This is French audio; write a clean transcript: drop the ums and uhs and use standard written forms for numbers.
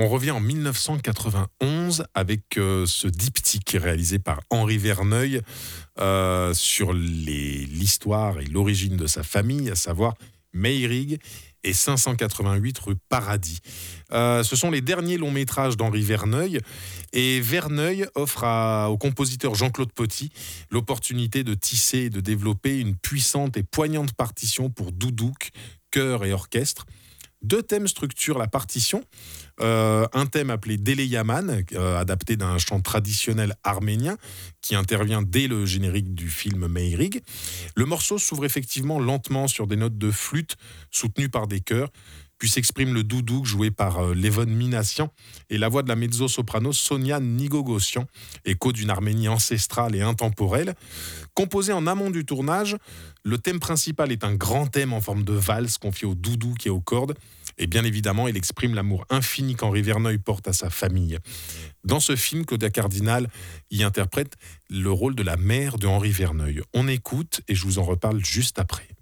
On revient en 1991 avec ce diptyque réalisé par Henri Verneuil sur l'histoire et l'origine de sa famille, à savoir Meyrig et 588 rue Paradis. Ce sont les derniers longs métrages d'Henri Verneuil et Verneuil offre au compositeur Jean-Claude Poty l'opportunité de tisser et de développer une puissante et poignante partition pour doudouk, chœur et orchestre. Deux thèmes structurent la partition. Un thème appelé Délé Yaman, adapté d'un chant traditionnel arménien, qui intervient dès le générique du film Meyrig. Le morceau s'ouvre effectivement lentement sur des notes de flûte soutenues par des chœurs, puis s'exprime le doudouk joué par Levon Minassian et la voix de la mezzo-soprano Sonia Nigogossian, écho d'une Arménie ancestrale et intemporelle. Composé en amont du tournage, le thème principal est un grand thème en forme de valse confié au doudouk et aux cordes. Et bien évidemment, il exprime l'amour infini qu'Henri Verneuil porte à sa famille. Dans ce film, Claudia Cardinal y interprète le rôle de la mère de Henri Verneuil. On écoute et je vous en reparle juste après.